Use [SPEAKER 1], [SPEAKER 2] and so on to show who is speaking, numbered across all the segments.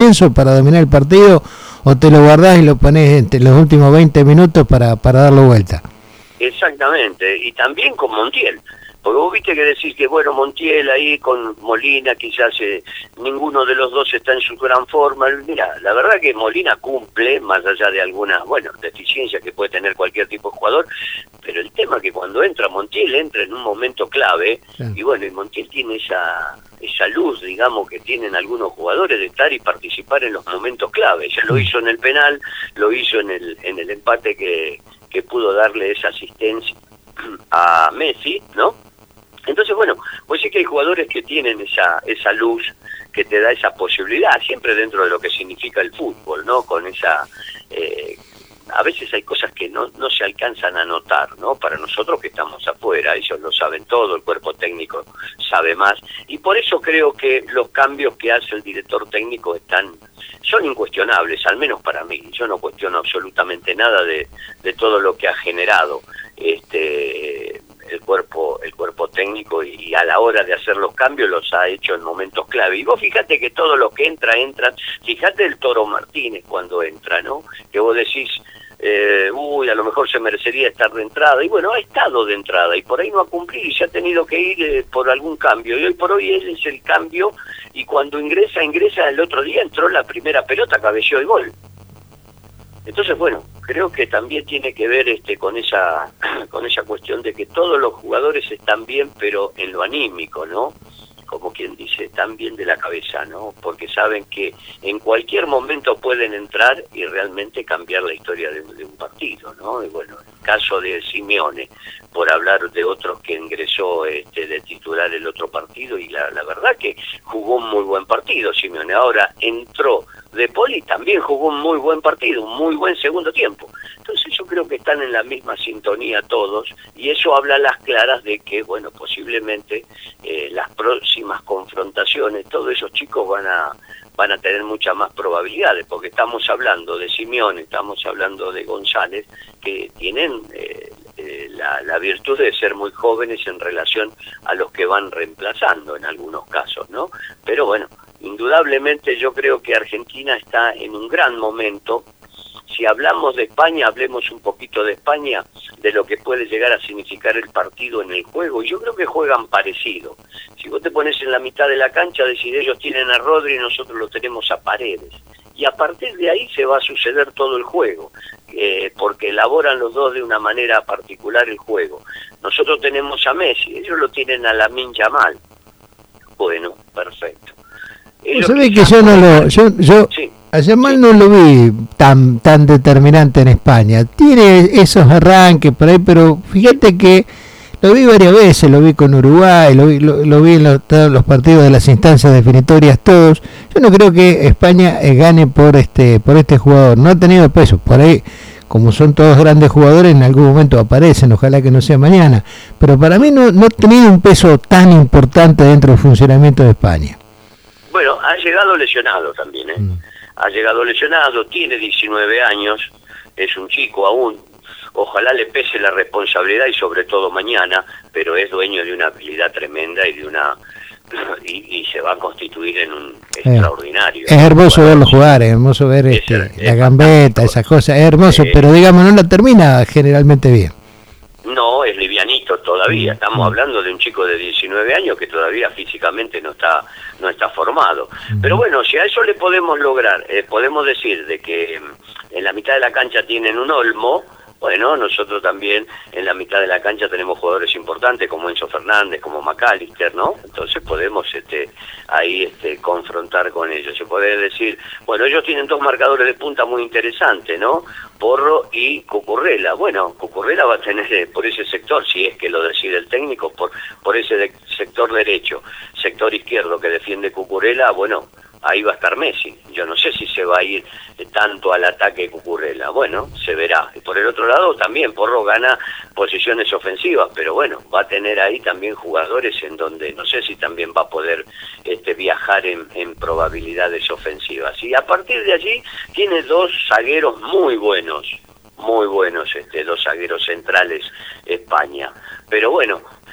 [SPEAKER 1] comienzo para dominar el partido, o te lo guardás y lo ponés entre los últimos 20 minutos para darlo vuelta?
[SPEAKER 2] Exactamente, y también con Montiel, porque vos viste que decís que bueno, Montiel ahí con Molina quizás ninguno de los dos está en su gran forma. Mira, la verdad que Molina cumple, más allá de algunas, bueno, deficiencias que puede tener cualquier tipo de jugador, pero el tema es que cuando entra Montiel, entra en un momento clave, sí. Y bueno, y Montiel tiene esa luz, digamos, que tienen algunos jugadores de estar y participar en los momentos clave. Ya lo hizo en el penal, lo hizo en el empate que pudo darle esa asistencia a Messi, ¿no? Entonces, bueno, pues sí que hay jugadores que tienen esa luz que te da esa posibilidad, siempre dentro de lo que significa el fútbol, ¿no? Con esa... a veces hay cosas que no se alcanzan a notar, ¿no? Para nosotros que estamos afuera, ellos lo saben todo, el cuerpo técnico sabe más, y por eso creo que los cambios que hace el director técnico son incuestionables, al menos para mí. Yo no cuestiono absolutamente nada de todo lo que ha generado el cuerpo técnico, y a la hora de hacer los cambios los ha hecho en momentos clave. Y vos fíjate que todo lo que entran, fíjate el Toro Martínez cuando entra, ¿no? Que vos decís, a lo mejor se merecería estar de entrada, y bueno, ha estado de entrada, y por ahí no ha cumplido, y se ha tenido que ir por algún cambio, y hoy por hoy él es el cambio, y cuando ingresa, el otro día entró la primera pelota, cabeceó el gol. Entonces, bueno, creo que también tiene que ver con esa cuestión de que todos los jugadores están bien, pero en lo anímico, ¿no? Como quien dice, están bien de la cabeza, ¿no? Porque saben que en cualquier momento pueden entrar y realmente cambiar la historia de un partido, ¿no? Y bueno, el caso de Simeone, por hablar de otros que ingresó de titular el otro partido, y la verdad que jugó un muy buen partido Simeone. Ahora entró De Poli, también jugó un muy buen partido, un muy buen segundo tiempo. Entonces yo creo que están en la misma sintonía todos, y eso habla a las claras de que, bueno, posiblemente las próximas confrontaciones, todos esos chicos van a tener muchas más probabilidades, porque estamos hablando de Simeone, estamos hablando de González, que tienen la virtud de ser muy jóvenes en relación a los que van reemplazando en algunos casos, ¿no? Pero bueno, indudablemente yo creo que Argentina está en un gran momento. Si hablamos de España, hablemos un poquito de España, de lo que puede llegar a significar el partido en el juego, y yo creo que juegan parecido. Si vos te pones en la mitad de la cancha, decís, ellos tienen a Rodri y nosotros lo tenemos a Paredes, y a partir de ahí se va a suceder todo el juego, porque elaboran los dos de una manera particular el juego. Nosotros tenemos a Messi, ellos lo tienen a Lamine Yamal. Bueno, perfecto.
[SPEAKER 1] ¿Sabés que yo no lo... Sí. A Yamal no lo vi tan determinante en España. Tiene esos arranques por ahí, pero fíjate que lo vi varias veces, lo vi con Uruguay, lo vi en todos los partidos de las instancias definitorias, todos. Yo no creo que España gane por este jugador. No ha tenido peso. Por ahí, como son todos grandes jugadores, en algún momento aparecen, ojalá que no sea mañana. Pero para mí no ha tenido un peso tan importante dentro del funcionamiento de España.
[SPEAKER 2] Bueno, ha llegado lesionado también, Ha llegado lesionado, tiene 19 años, es un chico aún, ojalá le pese la responsabilidad, y sobre todo mañana, pero es dueño de una habilidad tremenda y se va a constituir en un extraordinario.
[SPEAKER 1] Es hermoso verlo jugar, es hermoso ver la gambeta, esas cosas, es hermoso, pero digamos no la termina generalmente bien.
[SPEAKER 2] No, es livianito todavía. Estamos hablando de un chico de 19 años que todavía físicamente no está formado. Pero bueno, si a eso le podemos lograr, podemos decir de que en la mitad de la cancha tienen un Olmo. Bueno, nosotros también en la mitad de la cancha tenemos jugadores importantes como Enzo Fernández, como McAllister, ¿no? Entonces podemos ahí confrontar con ellos. Se puede decir, bueno, ellos tienen dos marcadores de punta muy interesantes, ¿no? Porro y Cucurella. Bueno, Cucurella va a tener por ese sector, si es que lo decide el técnico, por ese sector derecho, sector izquierdo que defiende Cucurella, bueno, ahí va a estar Messi. Yo no sé si se va a ir tanto al ataque Cucurella. Bueno, se verá. Y por el otro lado también Porro gana posiciones ofensivas, pero bueno, va a tener ahí también jugadores en donde no sé si también va a poder viajar en probabilidades ofensivas. Y a partir de allí tiene dos zagueros muy buenos, dos zagueros centrales España. Pero bueno,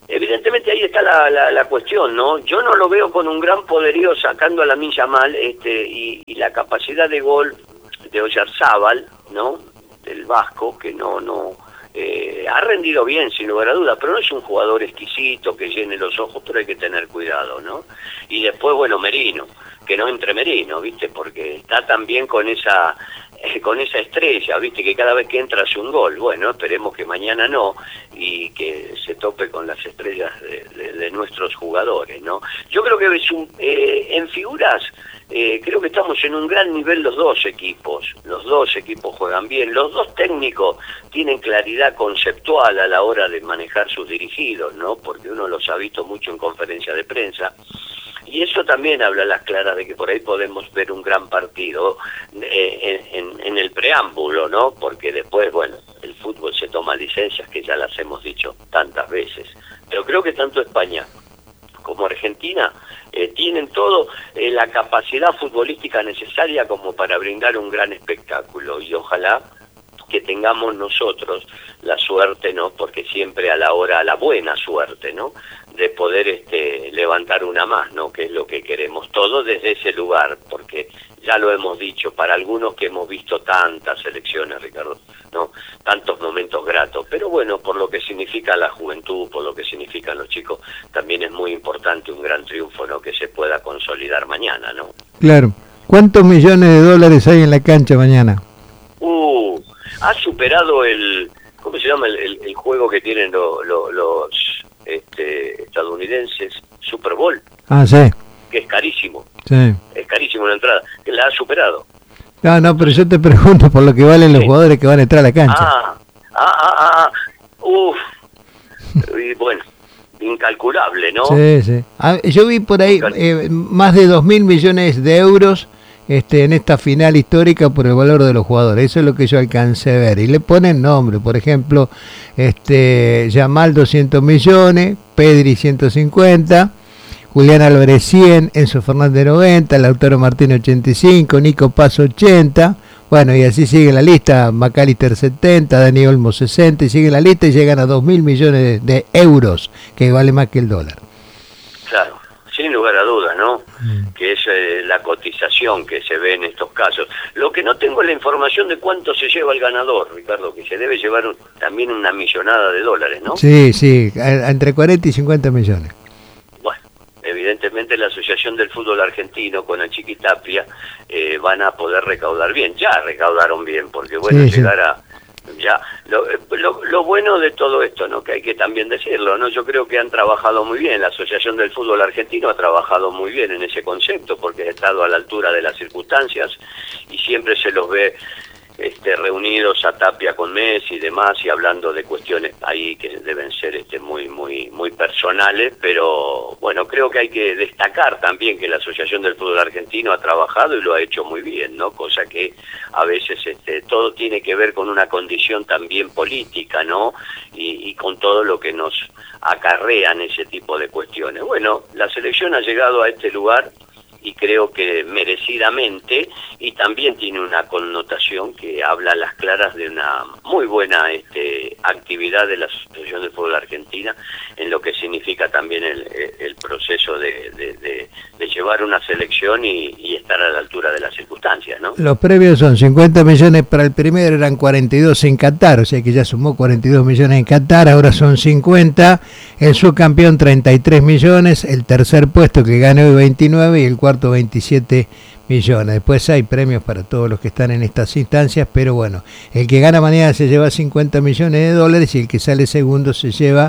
[SPEAKER 2] evidentemente ahí está la cuestión, ¿no? Yo no lo veo con un gran poderío sacando a Lamine Yamal, y la capacidad de gol de Oyarzábal, ¿no? Del vasco, que no ha rendido bien, sin lugar a dudas, pero no es un jugador exquisito que llene los ojos, pero hay que tener cuidado, ¿no? Y después, bueno, Merino, que no entre Merino, ¿viste? Porque está también con esa estrella, ¿viste? Que cada vez que entra hace un gol. Bueno, esperemos que mañana no, y que se tope con las estrellas de nuestros jugadores, ¿no? Yo creo que en figuras, creo que estamos en un gran nivel los dos equipos juegan bien, los dos técnicos tienen claridad conceptual a la hora de manejar sus dirigidos, ¿no? Porque uno los ha visto mucho en conferencia de prensa, y eso también habla a las claras de que por ahí podemos ver un gran partido en el preámbulo, ¿no? Porque después, bueno, el fútbol se toma licencias, que ya las hemos dicho tantas veces, pero creo que tanto España como Argentina tienen todo la capacidad futbolística necesaria como para brindar un gran espectáculo, y ojalá que tengamos nosotros la suerte, ¿no? Porque siempre a la buena suerte, ¿no? De poder levantar una más, ¿no? Que es lo que queremos, todo desde ese lugar, porque ya lo hemos dicho, para algunos que hemos visto tantas elecciones, Ricardo, ¿no? Tantos momentos gratos, pero bueno, por lo que significa la juventud, por lo que significan los chicos, también es muy importante un gran triunfo, ¿no? Que se pueda consolidar mañana, ¿no?
[SPEAKER 1] Claro. ¿Cuántos millones de dólares hay en la cancha mañana?
[SPEAKER 2] Ha superado ¿cómo se llama el juego que tienen los estadounidenses? Super Bowl.
[SPEAKER 1] Ah, sí.
[SPEAKER 2] Que es carísimo.
[SPEAKER 1] Sí.
[SPEAKER 2] Es carísimo la entrada. La ha superado.
[SPEAKER 1] No, pero yo te pregunto por lo que valen los jugadores que van a entrar a la cancha.
[SPEAKER 2] Y bueno, incalculable, ¿no?
[SPEAKER 1] Sí. Yo vi por ahí más de 2.000 millones de euros en esta final histórica por el valor de los jugadores. Eso es lo que yo alcancé a ver, y le ponen nombre, por ejemplo, Yamal 200 millones, Pedri 150, Julián Álvarez 100, Enzo Fernández 90, Lautaro Martínez 85, Nico Paz 80, bueno, y así sigue la lista, McAllister 70, Dani Olmo 60, y sigue la lista y llegan a 2.000 millones de euros, que vale más que el dólar.
[SPEAKER 2] Claro, sin lugar a dudas, ¿no? Que es la cotización que se ve en estos casos. Lo que no tengo es la información de cuánto se lleva el ganador, Ricardo, que se debe llevar también una millonada de dólares, ¿no?
[SPEAKER 1] Sí, entre 40 y 50 millones.
[SPEAKER 2] Bueno, evidentemente la Asociación del Fútbol Argentino con el Chiquitapia van a poder recaudar bien. Ya recaudaron bien, porque bueno, llegar a... Ya, lo bueno de todo esto, ¿no? Que hay que también decirlo, ¿no? Yo creo que han trabajado muy bien, la Asociación del Fútbol Argentino ha trabajado muy bien en ese concepto, porque ha estado a la altura de las circunstancias, y siempre se los ve reunidos a Tapia con Messi y demás, y hablando de cuestiones ahí que deben ser muy personales, pero bueno, creo que hay que destacar también que la Asociación del Fútbol Argentino ha trabajado y lo ha hecho muy bien, ¿no? Cosa que a veces todo tiene que ver con una condición también política, ¿no? Y con todo lo que nos acarrean ese tipo de cuestiones. Bueno, la selección ha llegado a este lugar, y creo que merecidamente, y también tiene una connotación que habla a las claras de una muy buena actividad de la Asociación de Fútbol Argentina, en lo que significa también el proceso de llevar una selección y estar a la altura de las circunstancias, ¿no?
[SPEAKER 1] Los premios son 50 millones para el primero, eran 42 en Qatar, o sea que ya sumó 42 millones en Qatar, ahora son 50, el subcampeón 33 millones, el tercer puesto que gana hoy 29 y el cuarto 27 millones. Después hay premios para todos los que están en estas instancias, pero bueno, el que gana mañana se lleva 50 millones de dólares y el que sale segundo se lleva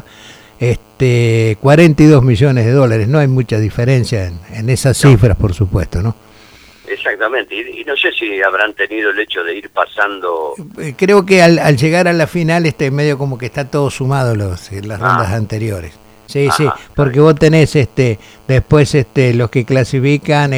[SPEAKER 1] 42 millones de dólares. No hay mucha diferencia en esas cifras, por supuesto, ¿no?
[SPEAKER 2] Exactamente, y no sé si habrán tenido el hecho de ir pasando...
[SPEAKER 1] Creo que al llegar a la final medio como que está todo sumado en las rondas anteriores. Sí, porque vos tenés después los que clasifican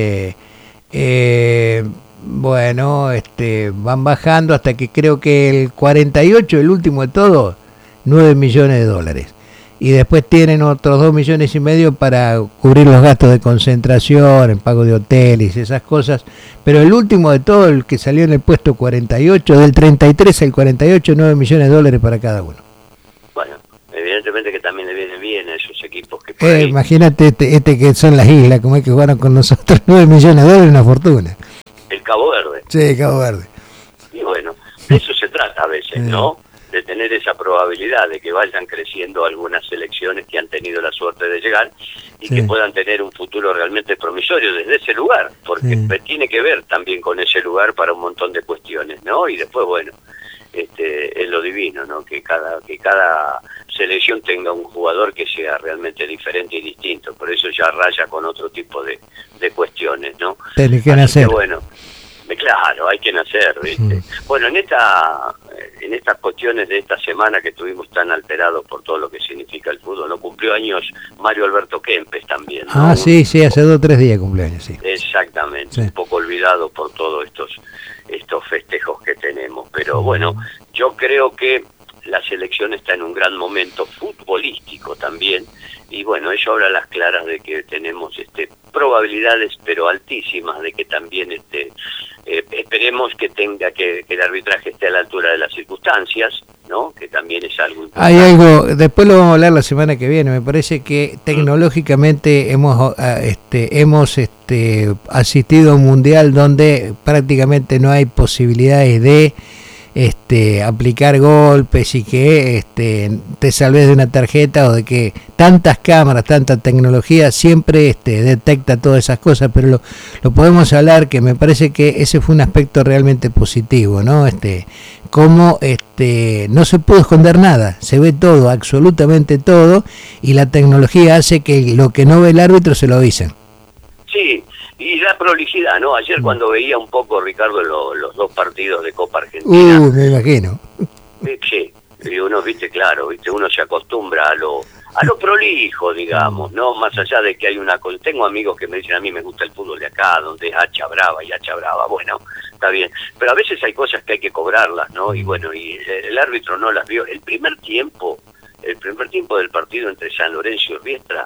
[SPEAKER 1] van bajando hasta que creo que el 48, el último de todo, 9 millones de dólares. Y después tienen otros 2 millones y medio para cubrir los gastos de concentración, el pago de hoteles, esas cosas. Pero el último de todo, el que salió en el puesto 48, del 33 al 48, 9 millones de dólares para cada uno.
[SPEAKER 2] Bueno, evidentemente que también le viene bien a esos equipos que por ahí...
[SPEAKER 1] Imagínate este que son las islas, como es que jugaron con nosotros, 9 millones de dólares, una fortuna.
[SPEAKER 2] El Cabo Verde.
[SPEAKER 1] Sí, Cabo Verde.
[SPEAKER 2] Y bueno, de eso se trata a veces, ¿no? De tener esa probabilidad de que vayan creciendo algunas selecciones que han tenido la suerte de llegar y que puedan tener un futuro realmente promisorio desde ese lugar, porque tiene que ver también con ese lugar para un montón de cuestiones, ¿no? Y después, bueno, es lo divino, ¿no? Que cada selección tenga un jugador que sea realmente diferente y distinto, por eso ya raya con otro tipo de cuestiones, ¿no?
[SPEAKER 1] Tiene que nacer.
[SPEAKER 2] Bueno, claro, hay que nacer, ¿viste? Bueno, en estas cuestiones de esta semana que estuvimos tan alterados por todo lo que significa el fútbol, ¿no? Cumplió años Mario Alberto Kempes también, ¿no?
[SPEAKER 1] Ah, sí, hace 2 o 3 días cumpleaños, sí.
[SPEAKER 2] Exactamente, un poco olvidado por todos estos festejos que tenemos, pero bueno, yo creo que la selección está en un gran momento futbolístico también, y bueno, eso habla a las claras de que tenemos probabilidades, pero altísimas, de que también esperemos que el arbitraje esté a la altura de las circunstancias, ¿no? Que también es algo importante.
[SPEAKER 1] Hay algo, después lo vamos a hablar la semana que viene. Me parece que tecnológicamente hemos asistido a un mundial donde prácticamente no hay posibilidades de aplicar golpes y que te salves de una tarjeta, o de que tantas cámaras, tanta tecnología siempre detecta todas esas cosas, pero lo podemos hablar, que me parece que ese fue un aspecto realmente positivo, ¿no? Como no se puede esconder nada, se ve todo, absolutamente todo, y la tecnología hace que lo que no ve el árbitro se lo avisen.
[SPEAKER 2] Sí, y la prolijidad, ¿no? Ayer cuando veía un poco, Ricardo, los 2 partidos de Copa Argentina...
[SPEAKER 1] me imagino.
[SPEAKER 2] Sí, y uno, uno se acostumbra a lo prolijo, digamos, ¿no? Más allá de que hay una... Tengo amigos que me dicen, a mí me gusta el fútbol de acá, donde es hacha brava, bueno, está bien. Pero a veces hay cosas que hay que cobrarlas, ¿no? Y bueno, y el árbitro no las vio. El primer tiempo del partido entre San Lorenzo y Riestra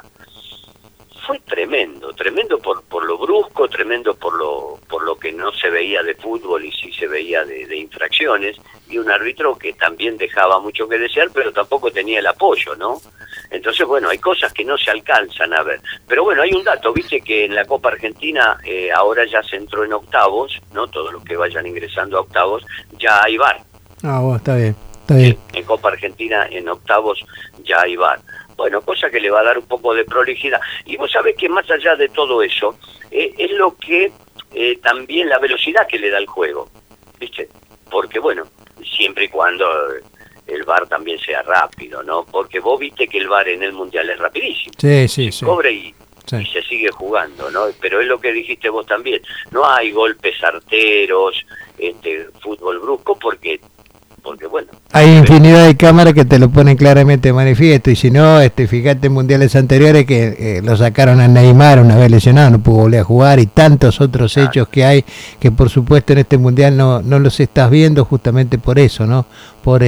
[SPEAKER 2] fue tremendo por lo brusco, tremendo por lo que no se veía de fútbol y sí se veía de infracciones, y un árbitro que también dejaba mucho que desear, pero tampoco tenía el apoyo, ¿no? Entonces, bueno, hay cosas que no se alcanzan a ver. Pero bueno, hay un dato, viste que en la Copa Argentina ahora ya se entró en octavos, ¿no? Todos los que vayan ingresando a octavos, ya hay VAR.
[SPEAKER 1] Ah, bueno, está bien.
[SPEAKER 2] Sí, en Copa Argentina, en octavos, ya hay VAR. Bueno, cosa que le va a dar un poco de prolijidad. Y vos sabés que más allá de todo eso, es lo que también la velocidad que le da el juego, ¿viste? Porque bueno, siempre y cuando el VAR también sea rápido, ¿no? Porque vos viste que el VAR en el Mundial es rapidísimo.
[SPEAKER 1] Sí.
[SPEAKER 2] Cobra y se sigue jugando, ¿no? Pero es lo que dijiste vos también. No hay golpes arteros, fútbol brusco, porque bueno,
[SPEAKER 1] hay infinidad de cámaras que te lo ponen claramente de manifiesto, y si no, fíjate en mundiales anteriores que lo sacaron a Neymar una vez lesionado, no pudo volver a jugar, y tantos otros hechos que hay, que por supuesto en este mundial no los estás viendo justamente por eso, ¿no? Por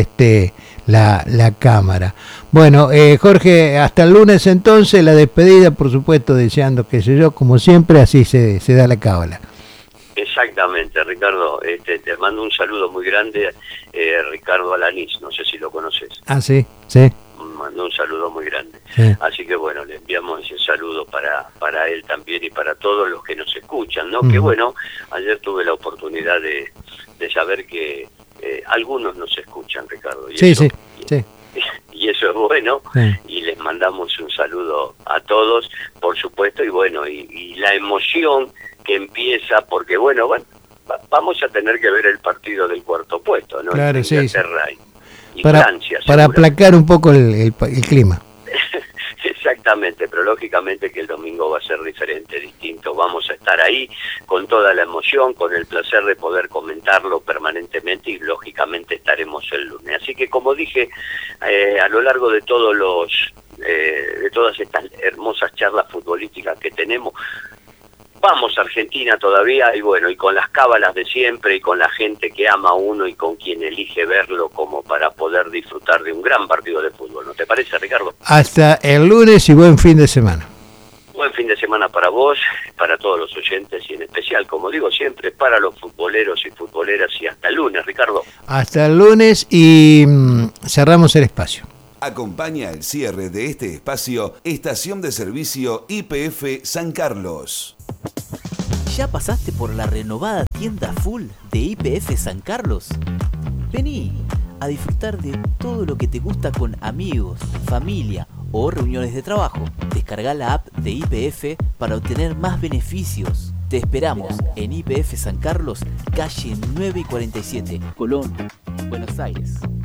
[SPEAKER 1] la cámara. Bueno, Jorge, hasta el lunes entonces, la despedida, por supuesto, deseando que yo, como siempre, así se da la cábala.
[SPEAKER 2] Exactamente, Ricardo, te mando un saludo muy grande, Ricardo Alanís, no sé si lo conoces.
[SPEAKER 1] Ah, sí.
[SPEAKER 2] Mando un saludo muy grande.
[SPEAKER 1] Sí.
[SPEAKER 2] Así que bueno, le enviamos ese saludo para él también y para todos los que nos escuchan, ¿no? Que bueno, ayer tuve la oportunidad de saber que algunos nos escuchan, Ricardo. Y
[SPEAKER 1] sí.
[SPEAKER 2] Y eso es bueno, y les mandamos un saludo a todos, por supuesto, y bueno, y la emoción que empieza, porque bueno, vamos a tener que ver el partido del cuarto puesto, ¿no?
[SPEAKER 1] Claro, sí.
[SPEAKER 2] Y Francia,
[SPEAKER 1] para aplacar un poco el clima.
[SPEAKER 2] Exactamente, pero lógicamente que el domingo va a ser diferente, distinto. Vamos a estar ahí con toda la emoción, con el placer de poder comentarlo permanentemente, y lógicamente estaremos el lunes. Así que, como dije, a lo largo de de todas estas hermosas charlas futbolísticas que tenemos, vamos a Argentina todavía, y bueno, y con las cábalas de siempre, y con la gente que ama a uno y con quien elige verlo, como para poder disfrutar de un gran partido de fútbol. ¿No te parece, Ricardo?
[SPEAKER 1] Hasta el lunes y buen fin de semana.
[SPEAKER 2] Buen fin de semana para vos, para todos los oyentes, y en especial, como digo siempre, para los futboleros y futboleras, y hasta el lunes, Ricardo.
[SPEAKER 1] Hasta el lunes, y cerramos el espacio.
[SPEAKER 3] Acompaña el cierre de este espacio Estación de Servicio YPF San Carlos.
[SPEAKER 4] ¿Ya pasaste por la renovada tienda full de YPF San Carlos? Vení a disfrutar de todo lo que te gusta con amigos, familia o reuniones de trabajo. Descarga la app de YPF para obtener más beneficios. Te esperamos en YPF San Carlos, calle 9 y 47, Colón, Buenos Aires.